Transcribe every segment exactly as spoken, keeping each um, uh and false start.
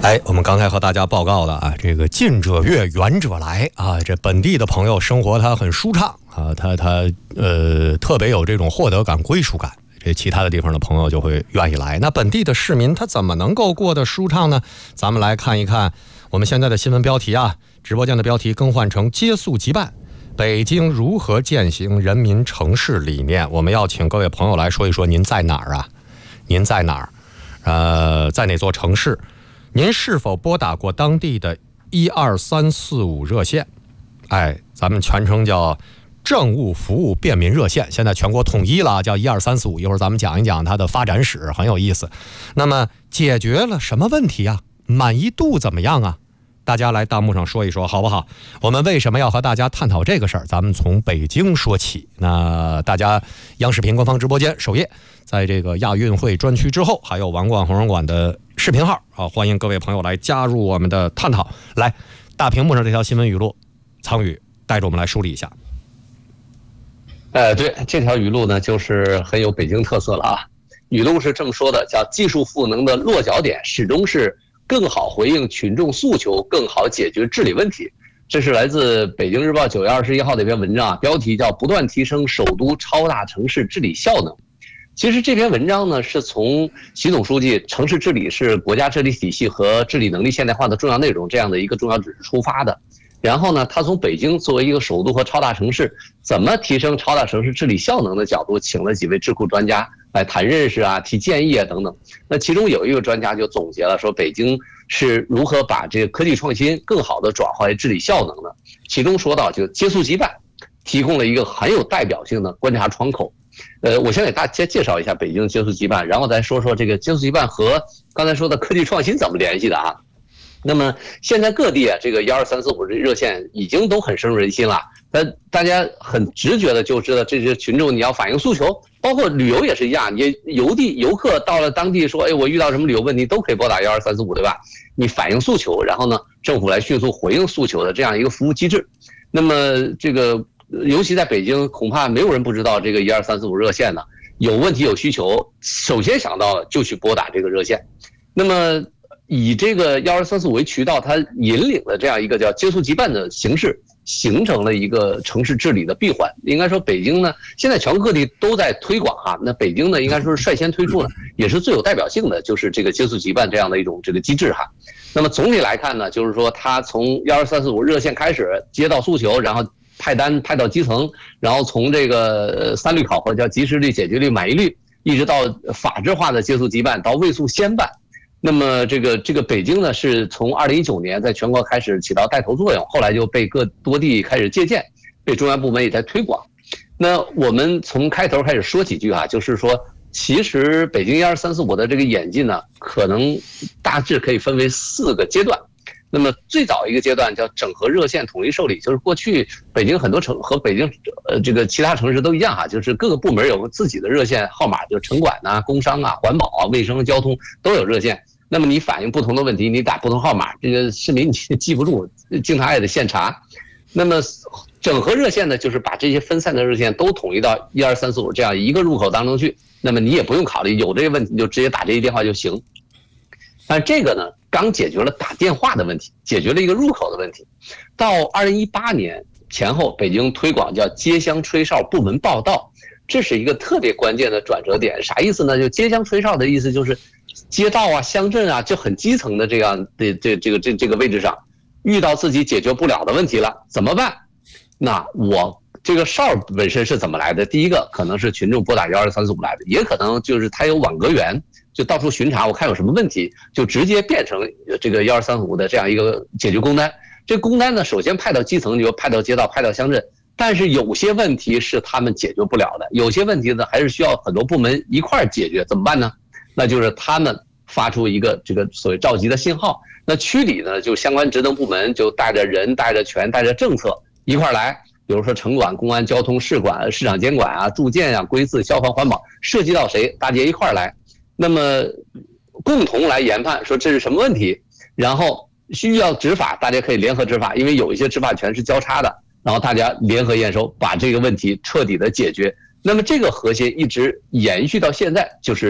哎，我们刚才和大家报告的啊，这个近者悦，远者来啊，这本地的朋友生活他很舒畅啊，他他呃特别有这种获得感、归属感。这其他的地方的朋友就会愿意来。那本地的市民他怎么能够过得舒畅呢？咱们来看一看我们现在的新闻标题啊，直播间的标题更换成接速即办，北京如何践行人民城市理念？我们要请各位朋友来说一说您在哪儿啊？您在哪儿？呃，在哪座城市？您是否拨打过当地的一二三四五热线？哎，咱们全称叫政务服务便民热线，现在全国统一了，叫一二三四五。一会儿咱们讲一讲它的发展史，很有意思。那么解决了什么问题啊？满意度怎么样啊？大家来弹幕上说一说好不好？我们为什么要和大家探讨这个事儿？咱们从北京说起。那大家央视频官方直播间首页，在这个亚运会专区之后，还有王冠红人馆的视频号啊，欢迎各位朋友来加入我们的探讨。来，大屏幕上这条新闻语录，苍宇带着我们来梳理一下。 呃，对，这条语录呢，就是很有北京特色了啊。语录是这么说的，叫技术赋能的落脚点始终是更好回应群众诉求，更好解决治理问题。这是来自北京日报九月二十一号的一篇文章啊，标题叫不断提升首都超大城市治理效能。其实这篇文章呢，是从习总书记城市治理是国家治理体系和治理能力现代化的重要内容这样的一个重要指示出发的。然后呢，他从北京作为一个首都和超大城市，怎么提升超大城市治理效能的角度，请了几位智库专家来谈认识啊、提建议啊等等。那其中有一个专家就总结了说，北京是如何把这个科技创新更好的转化为治理效能的。其中说到就接速即办，提供了一个很有代表性的观察窗口。呃，我先给大家介绍一下北京接速即办，然后再说说这个接速即办和刚才说的科技创新怎么联系的啊。那么现在各地啊，这个一二三四五热线已经都很深入人心了，但大家很直觉的就知道，这些群众你要反映诉求，包括旅游也是一样，你游地游客到了当地说，哎，我遇到什么旅游问题都可以拨打一二三四五，对吧？你反映诉求，然后呢，政府来迅速回应诉求的这样一个服务机制。那么这个尤其在北京，恐怕没有人不知道这个一二三四五热线呢，有问题有需求，首先想到就去拨打这个热线。那么以这个一二三四五为渠道，它引领了这样一个叫接速即办的形式，形成了一个城市治理的闭环。应该说北京呢，现在全国各地都在推广哈，那北京呢，应该说是率先推出的，也是最有代表性的，就是这个接速即办这样的一种这个机制哈。那么总体来看呢，就是说它从一二三四五热线开始接到诉求，然后派单派到基层，然后从这个三率考核叫及时率、解决率、满意率，一直到法制化的接速即办，到位速先办。那么这个这个北京呢，是从二零一九年在全国开始起到带头作用，后来就被各多地开始借鉴，被中央部门也在推广。那我们从开头开始说几句啊，就是说，其实北京一二三四五的这个演进呢，可能大致可以分为四个阶段。那么最早一个阶段叫整合热线统一受理，就是过去北京很多城和北京呃这个其他城市都一样哈，就是各个部门有自己的热线号码，就城管啊、工商啊、环保啊、卫生、交通都有热线。那么你反映不同的问题，你打不同号码，这个市民你记不住，经常也得现查。那么整合热线呢，就是把这些分散的热线都统一到一二三四五这样一个入口当中去，那么你也不用考虑有这些问题，你就直接打这些电话就行。但这个呢，刚解决了打电话的问题，解决了一个入口的问题。到二零一八年前后，北京推广叫街乡吹哨部门报到，这是一个特别关键的转折点。啥意思呢？就街乡吹哨的意思就是街道啊、乡镇啊，就很基层的这样的这这个这这个位置上，遇到自己解决不了的问题了，怎么办？那我这个哨本身是怎么来的？第一个可能是群众拨打一二三四五来的，也可能就是他有网格员，就到处巡查，我看有什么问题，就直接变成这个一二三五的这样一个解决工单。这工单呢，首先派到基层，就派到街道，派到乡镇。但是有些问题是他们解决不了的，有些问题呢还是需要很多部门一块儿解决，怎么办呢？那就是他们发出一个这个所谓召集的信号，那区里呢就相关职能部门就带着人、带着权、带着政策一块儿来，比如说城管、公安、交通、市管、市场监管啊、住建啊、规制、消防、环保，涉及到谁，大家一块儿来，那么共同来研判说这是什么问题，然后需要执法，大家可以联合执法，因为有一些执法权是交叉的，然后大家联合验收，把这个问题彻底的解决。那么这个核心一直延续到现在，就是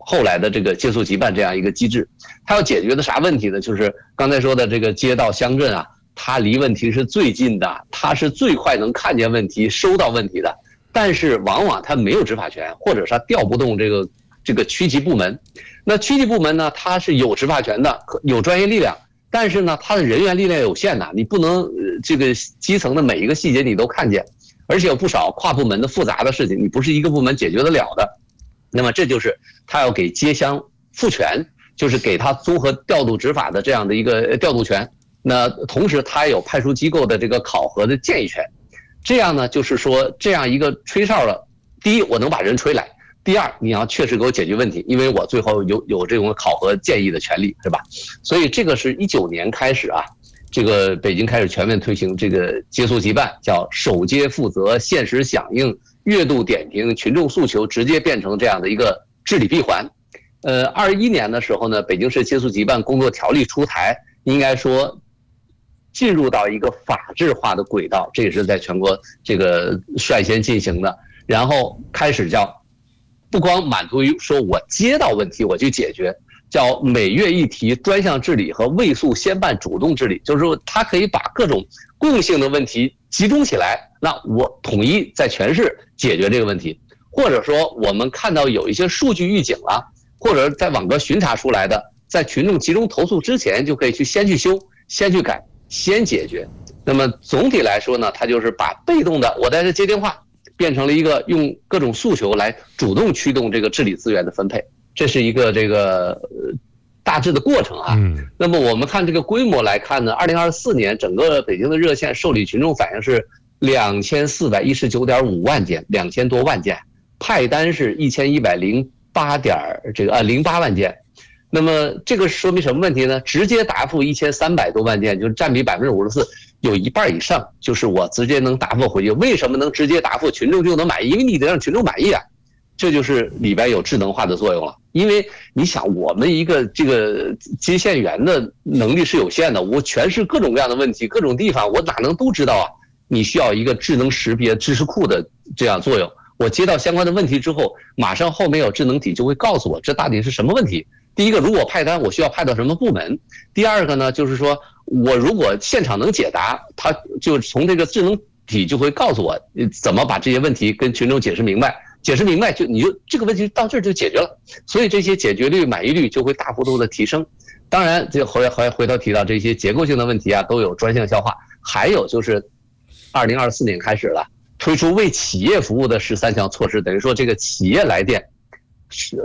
后来的这个接速急办这样一个机制。它要解决的啥问题呢？就是刚才说的这个街道乡镇啊，它离问题是最近的，它是最快能看见问题、收到问题的，但是往往它没有执法权，或者是它调不动这个这个区级部门。那区级部门呢，它是有执法权的，有专业力量，但是呢，它的人员力量有限的，你不能这个基层的每一个细节你都看见，而且有不少跨部门的复杂的事情，你不是一个部门解决得了的。那么这就是他要给街乡赋权，就是给他综合调度执法的这样的一个调度权。那同时他有派出机构的这个考核的建议权。这样呢，就是说这样一个吹哨了，第一我能把人吹来，第二你要确实给我解决问题，因为我最后有有这种考核建议的权利，是吧？所以这个是一九年开始啊，这个北京开始全面推行这个接速急办，叫守街负责、限时响应、月度点评、群众诉求，直接变成这样的一个治理闭环。呃，二一年的时候呢，北京市接速急办工作条例出台，应该说进入到一个法制化的轨道，这也是在全国这个率先进行的。然后开始叫不光满足于说我接到问题我去解决，叫每月一提专项治理和未速先办主动治理，就是说它可以把各种共性的问题集中起来，那我统一在全市解决这个问题。或者说我们看到有一些数据预警了，或者在网格巡查出来的，在群众集中投诉之前就可以去先去修、先去改、先解决。那么总体来说呢，它就是把被动的我在这接电话变成了一个用各种诉求来主动驱动这个治理资源的分配，这是一个这个大致的过程啊。 嗯， 那么我们看这个规模来看呢，二零二四年整个北京的热线受理群众反映是两千四百一十九点五万件，两千多万件，派单是一千一百零八点这个啊零八万件。那么这个说明什么问题呢？直接答复一千三百多万件，就是占比百分之五十四，有一半以上就是我直接能答复回去。为什么能直接答复，群众就能满意？因为你得让群众满意啊，这就是里边有智能化的作用了。因为你想，我们一个这个接线员的能力是有限的，我全是各种各样的问题，各种地方我哪能都知道啊？你需要一个智能识别知识库的这样作用。我接到相关的问题之后，马上后面有智能体就会告诉我这到底是什么问题。第一个，如果派单，我需要派到什么部门？第二个呢，就是说我如果现场能解答，他就从这个智能体就会告诉我怎么把这些问题跟群众解释明白，解释明白就你就这个问题到这儿就解决了，所以这些解决率、满意率就会大幅度的提升。当然，这回回回头提到这些结构性的问题啊，都有专项消化。还有就是二零二四年开始了，推出为企业服务的十三项措施，等于说这个企业来电是